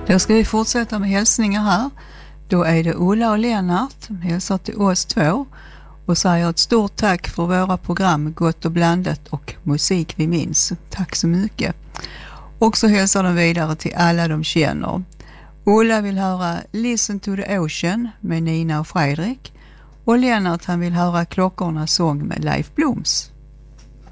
Då ska vi fortsätta med hälsningar här. Då är det Ulla och Lennart som hälsar till oss två och säger ett stort tack för våra program Gott och blandat och musik vi minns. Tack så mycket. Och så hälsar de vidare till alla de känner. Ulla vill höra Listen to the Ocean med Nina och Fredrik. Och Lennart han vill höra Klockornas sång med Leif Bloms.